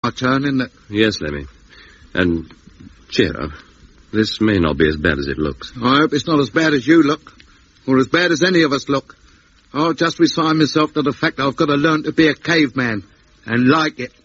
My turn, isn't it? Yes, Lemmy. And cheer up. This may not be as bad as it looks. I hope it's not as bad as you look, or as bad as any of us look. I'll just resign myself to the fact that I've got to learn to be a caveman, and like it.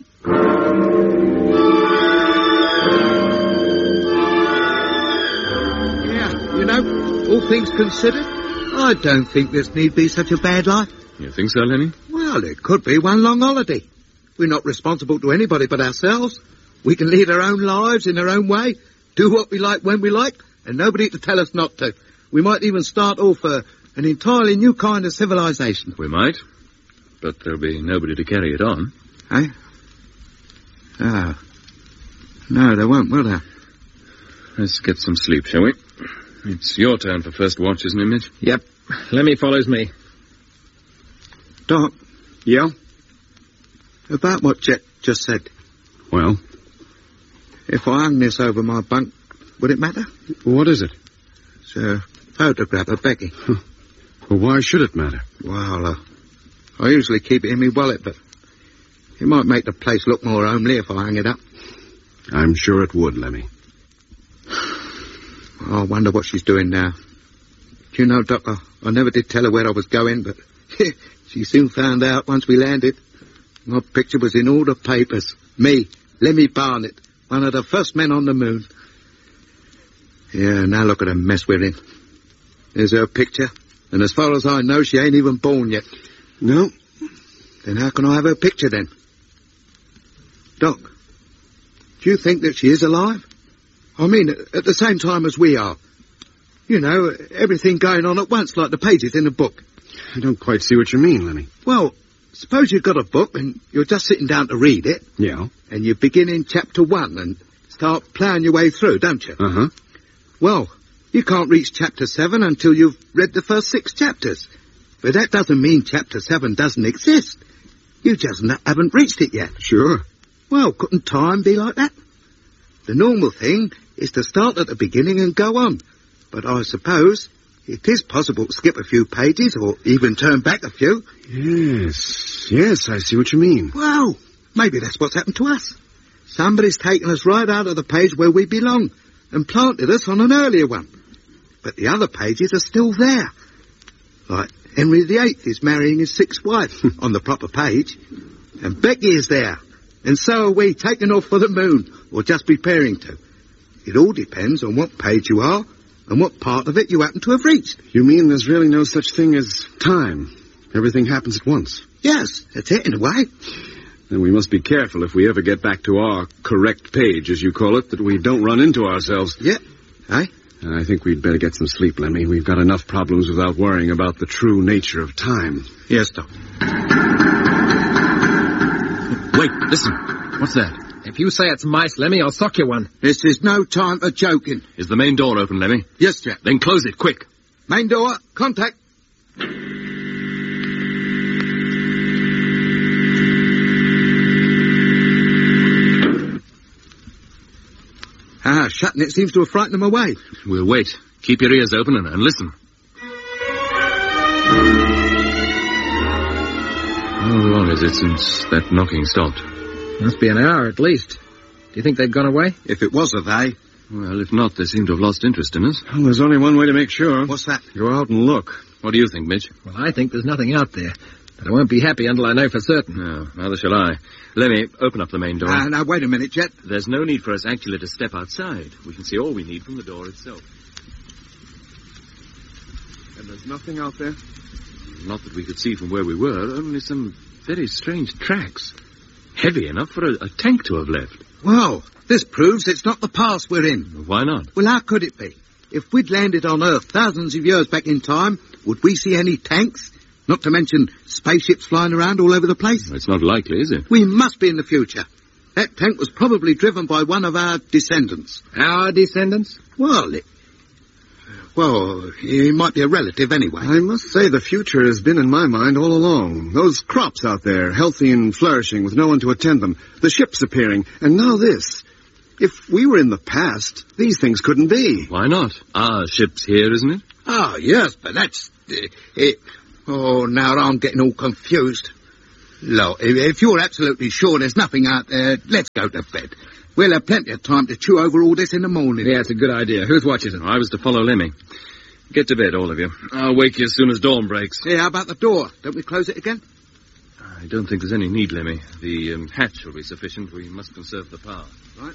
Yeah, you know, all things considered, I don't think this need be such a bad life. You think so, Lemmy? Well, it could be one long holiday. We're not responsible to anybody but ourselves. We can lead our own lives in our own way, do what we like when we like, and nobody to tell us not to. We might even start off an entirely new kind of civilization. We might, but there'll be nobody to carry it on. Eh? Oh. No, there won't, will there? Let's get some sleep, shall we? It's your turn for first watch, isn't it, Mitch? Yep. Lemmy follows me. Doc. Yeah? About what Jet just said. Well? If I hung this over my bunk, would it matter? What is it? It's a photograph of Becky. Well, why should it matter? Well, I usually keep it in my wallet, but it might make the place look more homely if I hang it up. I'm sure it would, Lemmy. I wonder what she's doing now. Do you know, Doc, I never did tell her where I was going, but she soon found out once we landed. My picture was in all the papers. Me, Lemmy Barnett, one of the first men on the moon. Yeah, now look at the mess we're in. There's her picture, and as far as I know, she ain't even born yet. No. Then how can I have her picture, then? Doc, do you think that she is alive? I mean, at the same time as we are. You know, everything going on at once, like the pages in a book. I don't quite see what you mean, Lemmy. Well, suppose you've got a book and you're just sitting down to read it. Yeah. And you begin in chapter 1 and start ploughing your way through, don't you? Uh-huh. Well, you can't reach chapter 7 until you've read the first 6 chapters. But that doesn't mean chapter 7 doesn't exist. You just haven't reached it yet. Sure. Well, couldn't time be like that? The normal thing is to start at the beginning and go on. But I suppose it is possible to skip a few pages or even turn back a few. Yes, I see what you mean. Well, maybe that's what's happened to us. Somebody's taken us right out of the page where we belong and planted us on an earlier one. But the other pages are still there. Like Henry VIII is marrying his 6th wife on the proper page. And Becky is there. And so are we, taking off for the moon, or just preparing to. It all depends on what page you are and what part of it you happen to have reached. You mean there's really no such thing as time? Everything happens at once? Yes, that's it in a way. Then we must be careful if we ever get back to our correct page, as you call it, that we don't run into ourselves. Yeah. Eh? I think we'd better get some sleep, Lemmy. We've got enough problems without worrying about the true nature of time. Yes, Doc. Wait, listen. What's that? If you say it's mice, Lemmy, I'll sock you one. This is no time for joking. Is the main door open, Lemmy? Yes, Jack. Then close it, quick. Main door, contact. Shutting it seems to have frightened them away. We'll wait. Keep your ears open and listen. How long is it since that knocking stopped? Must be an hour at least. Do you think they've gone away? If it was a they. Well, if not, they seem to have lost interest in us. Well, there's only one way to make sure. What's that? Go out and look. What do you think, Mitch? Well, I think there's nothing out there. But I won't be happy until I know for certain. No, neither shall I. Lemmy, open up the main door. Now, wait a minute, Jet. There's no need for us actually to step outside. We can see all we need from the door itself. And there's nothing out there? Not that we could see from where we were, only some very strange tracks. Heavy enough for a tank to have left. Well, this proves it's not the past we're in. Why not? Well, how could it be? If we'd landed on Earth thousands of years back in time, would we see any tanks? Not to mention spaceships flying around all over the place? It's not likely, is it? We must be in the future. That tank was probably driven by one of our descendants. Our descendants? Well, he might be a relative anyway. I must say the future has been in my mind all along. Those crops out there, healthy and flourishing with no one to attend them. The ships appearing. And now this. If we were in the past, these things couldn't be. Why not? Our ship's here, isn't it? Ah, yes, but that's... Oh, now I'm getting all confused. Look, if you're absolutely sure there's nothing out there, let's go to bed. We'll have plenty of time to chew over all this in the morning. Yeah, it's a good idea. Who's watching it? I was to follow Lemmy. Get to bed, all of you. I'll wake you as soon as dawn breaks. Yeah, how about the door? Don't we close it again? I don't think there's any need, Lemmy. The hatch will be sufficient. We must conserve the power. Right.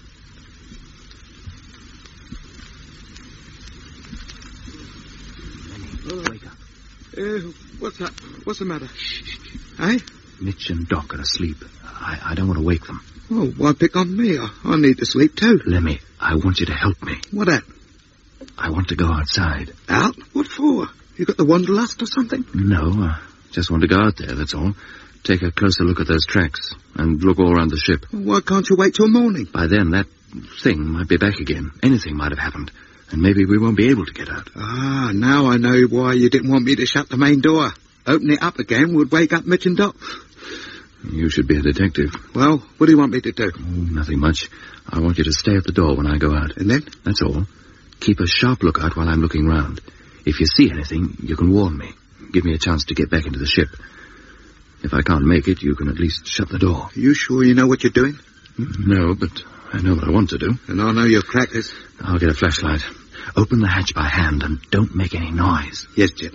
Lemmy, wake up. What's that? What's the matter? Eh? Mitch and Doc are asleep. I don't want to wake them. Oh, why pick on me? I need to sleep too. Lemmy, I want you to help me. What at? I want to go outside. Out? What for? You got the wanderlust or something? No, just want to go out there, that's all. Take a closer look at those tracks and look all around the ship. Why can't you wait till morning? By then, that thing might be back again. Anything might have happened. And maybe we won't be able to get out. Ah, now I know why you didn't want me to shut the main door. Open it up again would wake up Mitch and Doc. You should be a detective. Well, what do you want me to do? Oh, nothing much. I want you to stay at the door when I go out. And then? That's all. Keep a sharp lookout while I'm looking round. If you see anything, you can warn me. Give me a chance to get back into the ship. If I can't make it, you can at least shut the door. You sure you know what you're doing? No, but I know what I want to do. And I know your crackers. I'll get a flashlight. Open the hatch by hand and don't make any noise. Yes, Jim.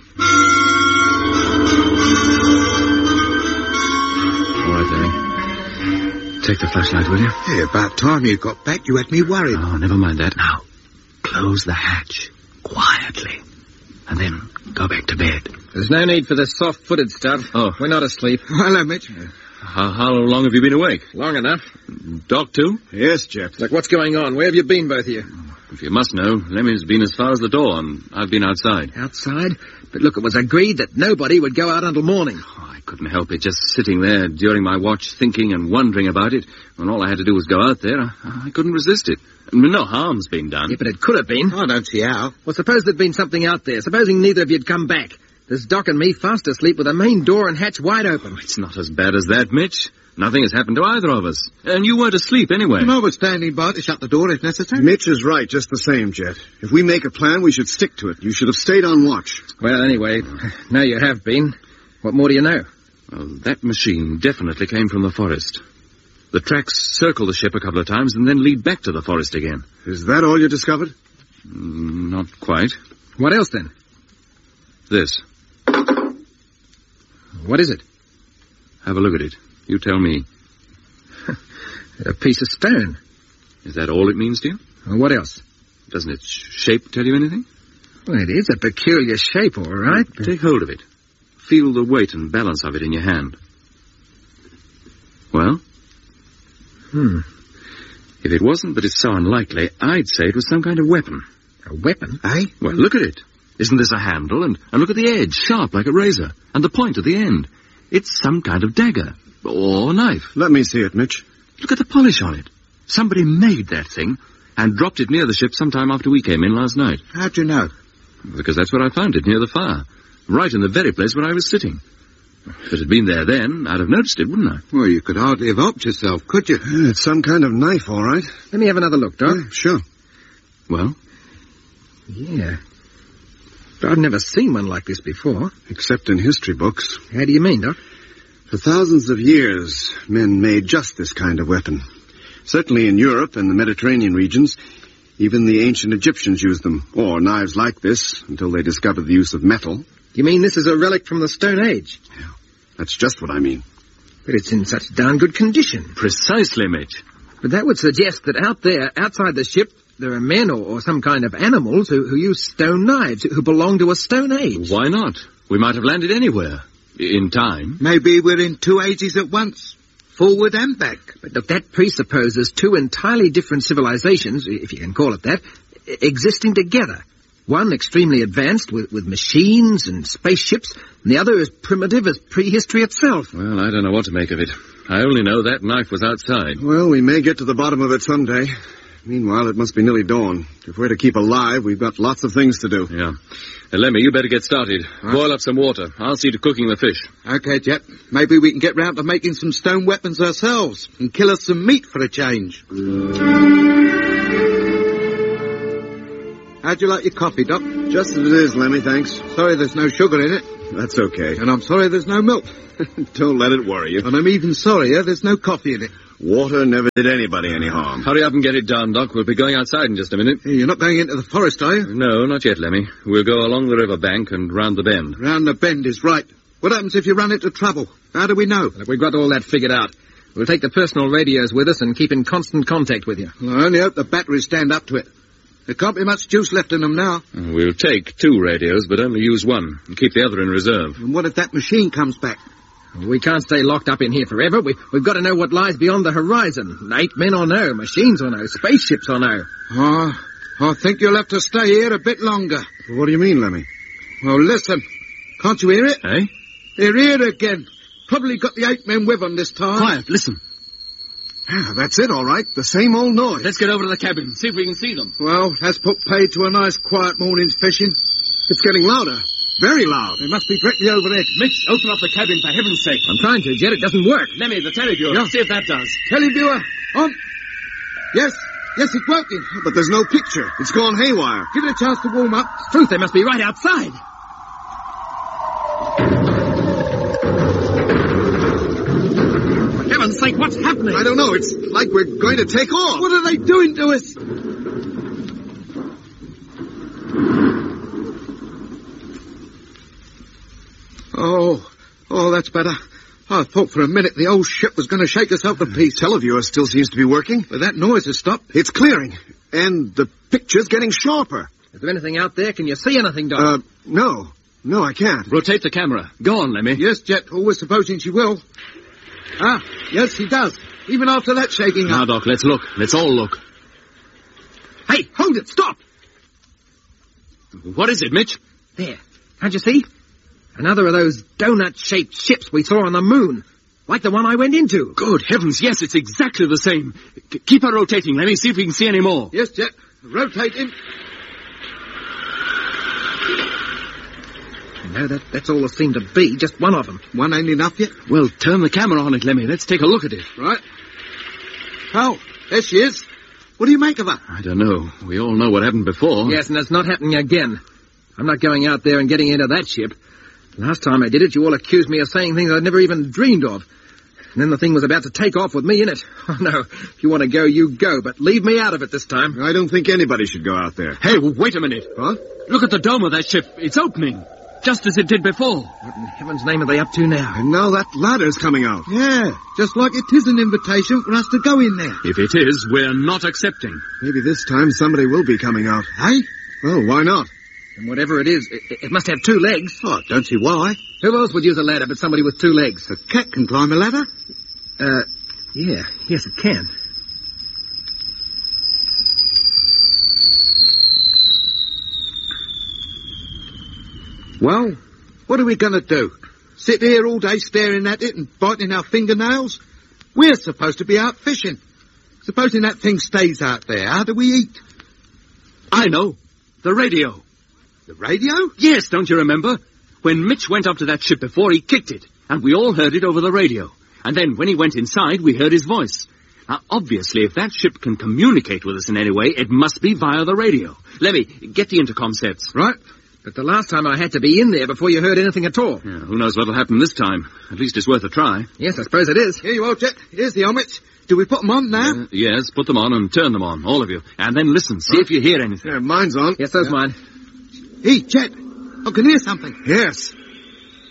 All right, Danny. Take the flashlight, will you? Yeah, about time you got back. You had me worried. Oh, never mind that. Now, close the hatch. Quietly. And then go back to bed. There's no need for this soft-footed stuff. Oh. We're not asleep. Hello, Mitch. How long have you been awake? Long enough. Doc, too? Yes, Jet. Look, what's going on? Where have you been, both of you? If you must know, Lemmy's been as far as the door, and I've been outside. Outside? But look, it was agreed that nobody would go out until morning. Oh, I couldn't help it, just sitting there during my watch, thinking and wondering about it. When all I had to do was go out there, I couldn't resist it. No harm's been done. Yeah, but it could have been. I don't see how. Well, suppose there'd been something out there. Supposing neither of you'd come back. There's Doc and me fast asleep with the main door and hatch wide open. Oh, it's not as bad as that, Mitch. Nothing has happened to either of us. And you weren't asleep anyway. And I was standing by to shut the door if necessary. Mitch is right, just the same, Jet. If we make a plan, we should stick to it. You should have stayed on watch. Well, anyway, now you have been. What more do you know? Well, that machine definitely came from the forest. The tracks circle the ship a couple of times and then lead back to the forest again. Is that all you discovered? Not quite. What else, then? This. What is it? Have a look at it. You tell me. A piece of stone. Is that all it means to you? Well, what else? Doesn't its shape tell you anything? Well, it is a peculiar shape, all right. Take hold of it. Feel the weight and balance of it in your hand. Well? If it wasn't that it's so unlikely, I'd say it was some kind of weapon. A weapon? Eh? Well, look at it. Isn't this a handle? And look at the edge, sharp like a razor. And the point at the end. It's some kind of dagger. Or knife. Let me see it, Mitch. Look at the polish on it. Somebody made that thing and dropped it near the ship sometime after we came in last night. How'd you know? Because that's where I found it, near the fire. Right in the very place where I was sitting. If it had been there then, I'd have noticed it, wouldn't I? Well, you could hardly have helped yourself, could you? It's some kind of knife, all right. Let me have another look, Doc. Yeah, sure. Well? Yeah. But I've never seen one like this before. Except in history books. How do you mean, Doc? For thousands of years, men made just this kind of weapon. Certainly in Europe and the Mediterranean regions, even the ancient Egyptians used them, or knives like this, until they discovered the use of metal. You mean this is a relic from the Stone Age? Yeah, that's just what I mean. But it's in such darn good condition. Precisely, Mitch. But that would suggest that out there, outside the ship, there are men or some kind of animals who use stone knives, who belong to a Stone Age. Why not? We might have landed anywhere. In time. Maybe we're in two ages at once. Forward and back. But look, that presupposes two entirely different civilizations, if you can call it that, existing together. One extremely advanced with machines and spaceships, and the other as primitive as prehistory itself. Well, I don't know what to make of it. I only know that knife was outside. Well, we may get to the bottom of it someday. Meanwhile, it must be nearly dawn. If we're to keep alive, we've got lots of things to do. Yeah. Lemmy, you better get started. Boil up some water. I'll see to cooking the fish. Okay, Jet. Maybe we can get round to making some stone weapons ourselves and kill us some meat for a change. How'd you like your coffee, Doc? Just as it is, Lemmy, thanks. Sorry there's no sugar in it. That's okay. And I'm sorry there's no milk. Don't let it worry you. And I'm even sorrier there's no coffee in it. Water never did anybody any harm. Hurry up and get it done, Doc. We'll be going outside in just a minute. Hey, you're not going into the forest, are you? No, not yet, Lemmy. We'll go along the river bank and round the bend. Round the bend is right. What happens if you run into trouble? How do we know? Look, we've got all that figured out. We'll take the personal radios with us and keep in constant contact with you. Well, I only hope the batteries stand up to it. There can't be much juice left in them now. We'll take 2 radios, but only use one, and keep the other in reserve. And what if that machine comes back? We can't stay locked up in here forever. We've got to know what lies beyond the horizon. 8 men or no, machines or no, spaceships or no. Oh, I think you'll have to stay here a bit longer. What do you mean, Lemmy? Well, listen. Can't you hear it? Eh? They're here again. Probably got the 8 men with them this time. Quiet, listen. Yeah, that's it, all right. The same old noise. Let's get over to the cabin, see if we can see them. Well, that's put paid to a nice quiet morning's fishing. It's getting louder. Very loud. They must be directly overhead. Mitch, open up the cabin for heaven's sake. I'm trying to, Jet. It doesn't work. Lemmy, the televiewer. Yeah. See if that does. Televiewer, on. Yes, it's working. But there's no picture. It's gone haywire. Give it a chance to warm up. Truth, they must be right outside. For heaven's sake, what's happening? I don't know. It's like we're going to take off. What are they doing to us? Oh, that's better. I thought for a minute the old ship was going to shake us off the piece. Televiewer still seems to be working. But that noise has stopped. It's clearing. And the picture's getting sharper. Is there anything out there? Can you see anything, Doc? No. No, I can't. Rotate the camera. Go on, Lemmy. Yes, Jet, always supposing she will. Ah, yes, she does. Even after that shaking Now, up. Doc, let's look. Let's all look. Hey, hold it! Stop! What is it, Mitch? There. Can't you see? Another of those donut-shaped ships we saw on the moon. Like the one I went into. Good heavens, yes, it's exactly the same. Keep her rotating, Lemmy, see if we can see any more. Yes, Jet. Rotating. No, that's all there seemed to be. Just one of them. One ain't enough yet. Well, turn the camera on it, Lemmy. Let's take a look at it. Right. Oh, there she is. What do you make of her? I don't know. We all know what happened before. Yes, and it's not happening again. I'm not going out there and getting into that ship. Last time I did it, you all accused me of saying things I'd never even dreamed of. And then the thing was about to take off with me in it. Oh, no. If you want to go, you go, but leave me out of it this time. I don't think anybody should go out there. Hey, wait a minute. Huh? Look at the dome of that ship. It's opening. Just as it did before. What in heaven's name are they up to now? And now that ladder's coming out. Yeah, just like it is an invitation for us to go in there. If it is, we're not accepting. Maybe this time somebody will be coming out. Hey? Well, why not? And whatever it is, it must have 2 legs. Oh, don't see why. Who else would use a ladder but somebody with 2 legs? A cat can climb a ladder. Yeah. Yes, it can. Well, what are we going to do? Sit here all day staring at it and biting our fingernails? We're supposed to be out fishing. Supposing that thing stays out there, how do we eat? I know. The radio. The radio? Yes, don't you remember? When Mitch went up to that ship before, he kicked it, and we all heard it over the radio. And then when he went inside, we heard his voice. Now, obviously, if that ship can communicate with us in any way, it must be via the radio. Lemmy, get the intercom sets. Right. But the last time I had to be in there before you heard anything at all. Yeah, who knows what'll happen this time? At least it's worth a try. Yes, I suppose it is. Here you are, Jet. Here's the helmets. Do we put them on now? Yes, put them on and turn them on, all of you. And then listen, see if you hear anything. Yeah, mine's on. Yes, so's mine. Hey, Jet. I can hear something. Yes.